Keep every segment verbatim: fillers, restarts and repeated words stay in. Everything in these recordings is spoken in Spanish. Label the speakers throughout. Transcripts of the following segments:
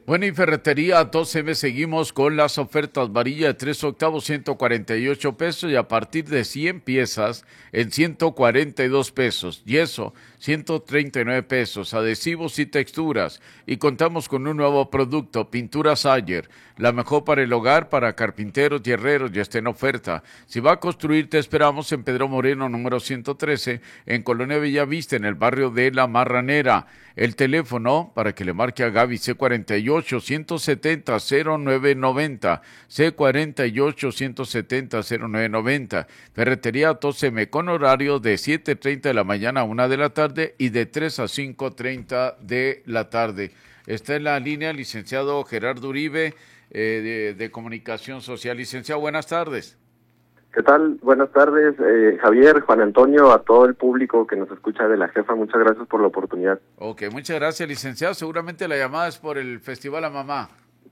Speaker 1: Bueno, y Ferretería doce eme seguimos con las ofertas. Varilla de tres octavos, ciento cuarenta y ocho pesos, y a partir de cien piezas en ciento cuarenta y dos pesos. Yeso, ciento treinta y nueve pesos. Adhesivos y texturas. Y contamos con un nuevo producto, Pintura Sayer. La mejor para el hogar, para carpinteros y herreros, ya está en oferta. Si va a construir, te esperamos en Pedro Moreno, número ciento trece, en Colonia Bellavista, en el barrio de La Marranera. El teléfono para que le marque a Gaby, ce cuarenta y ocho, ciento setenta, cero nueve noventa, ce cuarenta y ocho, ciento setenta, cero nueve noventa. Ferretería doce eme con horario de siete treinta de la mañana a una de la tarde y de tres a cinco treinta de la tarde. Está en la línea el licenciado Gerardo Uribe, eh, de, de Comunicación Social. Licenciado, buenas tardes.
Speaker 2: ¿Qué tal? Buenas tardes, eh, Javier, Juan Antonio, a todo el público que nos escucha de La Jefa, muchas gracias por la oportunidad.
Speaker 1: Ok, muchas gracias, licenciado. Seguramente la llamada es por el Festival La Mamá.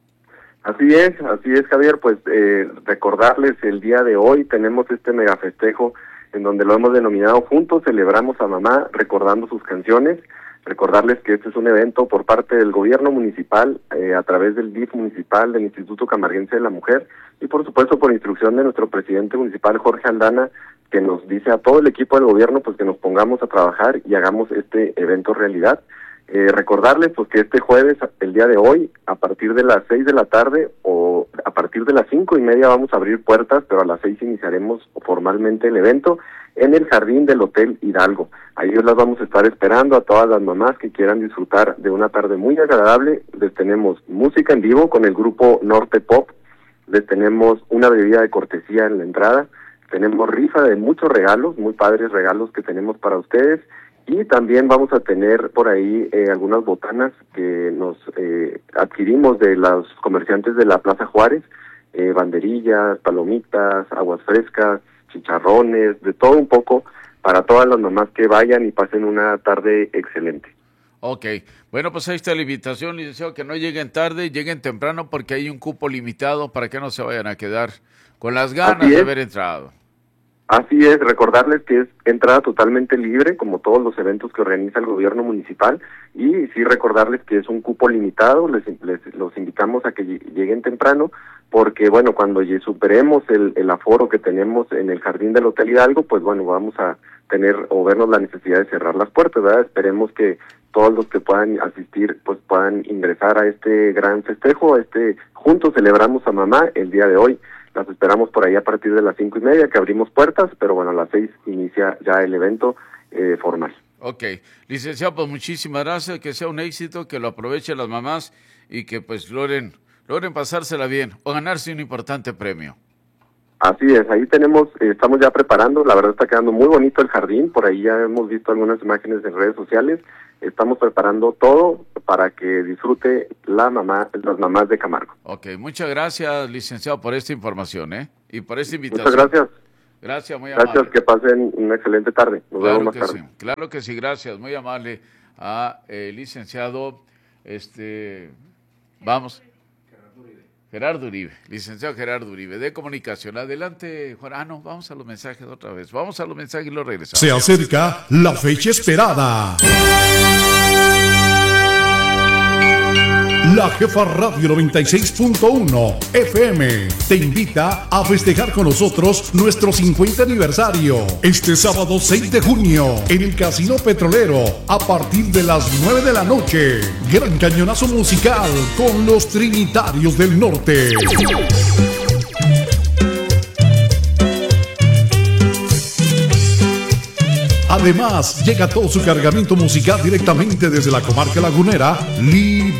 Speaker 2: Así es, así es, Javier, pues eh, recordarles el día de hoy tenemos este mega festejo en donde lo hemos denominado Juntos Celebramos a Mamá, recordando sus canciones. Recordarles que este es un evento por parte del gobierno municipal, eh, a través del D I F municipal, del Instituto Camarguense de la Mujer, y por supuesto por instrucción de nuestro presidente municipal, Jorge Aldana, que nos dice a todo el equipo del gobierno pues que nos pongamos a trabajar y hagamos este evento realidad. Eh, recordarles pues que este jueves, el día de hoy, a partir de las seis de la tarde o a partir de las cinco y media vamos a abrir puertas, pero a las seis iniciaremos formalmente el evento en el jardín del Hotel Hidalgo. Ahí las vamos a estar esperando a todas las mamás que quieran disfrutar de una tarde muy agradable. Les tenemos música en vivo con el grupo Norte Pop, les tenemos una bebida de cortesía en la entrada, tenemos rifa de muchos regalos, muy padres regalos que tenemos para ustedes, y también vamos a tener por ahí eh, algunas botanas que nos eh, adquirimos de los comerciantes de la Plaza Juárez, eh, banderillas, palomitas, aguas frescas, chicharrones, de todo un poco, para todas las mamás que vayan y pasen una tarde excelente.
Speaker 1: Ok, bueno, pues ahí está la invitación, licenciado, que no lleguen tarde, lleguen temprano porque hay un cupo limitado para que no se vayan a quedar con las ganas de haber entrado.
Speaker 2: Así es, recordarles que es entrada totalmente libre, como todos los eventos que organiza el gobierno municipal, y sí recordarles que es un cupo limitado, les, les los invitamos a que lleguen temprano, porque bueno, cuando superemos el, el aforo que tenemos en el jardín del Hotel Hidalgo, pues bueno, vamos a tener o vernos la necesidad de cerrar las puertas, ¿verdad? Esperemos que todos los que puedan asistir, pues puedan ingresar a este gran festejo, a este Juntos Celebramos a Mamá el día de hoy. Las esperamos por ahí a partir de las cinco y media, que abrimos puertas, pero bueno, a las seis inicia ya el evento eh, formal.
Speaker 1: Ok, licenciado, pues muchísimas gracias, que sea un éxito, que lo aprovechen las mamás y que pues logren, logren pasársela bien o ganarse un importante premio.
Speaker 2: Así es, ahí tenemos, eh, estamos ya preparando, la verdad está quedando muy bonito el jardín, por ahí ya hemos visto algunas imágenes en redes sociales, estamos preparando todo para que disfrute la mamá, las mamás de Camargo.
Speaker 1: Ok, muchas gracias, licenciado, por esta información, ¿eh? Y por esta invitación.
Speaker 2: Muchas gracias.
Speaker 1: Gracias, muy amable.
Speaker 2: Gracias, que pasen una excelente tarde. Nos
Speaker 1: claro
Speaker 2: vemos
Speaker 1: que
Speaker 2: más tarde.
Speaker 1: Sí, claro que sí, gracias, muy amable a el licenciado, este, vamos, Gerardo Uribe, licenciado Gerardo Uribe, de Comunicación. Adelante, Juan. Ah, no, vamos a los mensajes otra vez. Vamos a los mensajes y lo regresamos.
Speaker 3: Se acerca la fecha esperada. La Jefa Radio noventa y seis punto uno F M te invita a festejar con nosotros nuestro cincuenta aniversario este sábado seis de junio en el Casino Petrolero a partir de las nueve de la noche. Gran cañonazo musical con los Trinitarios del Norte. Además, llega todo su cargamento musical directamente desde la comarca lagunera.